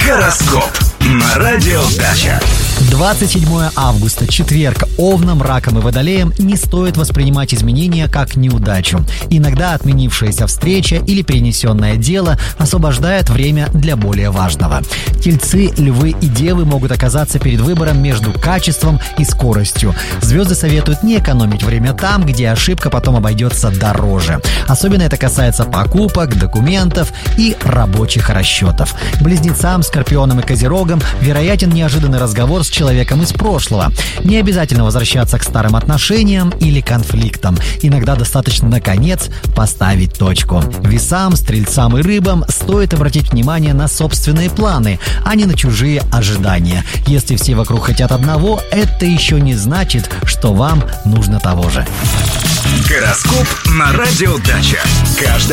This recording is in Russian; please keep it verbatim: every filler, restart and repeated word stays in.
Гороскоп на радио Дача. двадцать седьмое августа, четверг. Овнам, ракам и водолеям не стоит воспринимать изменения как неудачу. Иногда отменившаяся встреча или перенесенное дело освобождает время для более важного. Тельцы, львы и девы могут оказаться перед выбором между качеством и скоростью. Звезды советуют не экономить время там, где ошибка потом обойдется дороже. Особенно это касается покупок, документов и рабочих расчетов. Близнецам, скорпионам и козерогам вероятен неожиданный разговор с человеком из прошлого. Не обязательно возвращаться к старым отношениям или конфликтам. Иногда достаточно, наконец, поставить точку. Весам, стрельцам и рыбам стоит обратить внимание на собственные планы, а не на чужие ожидания. Если все вокруг хотят одного, это еще не значит, что вам нужно того же. Гороскоп на радио Дача. Каждый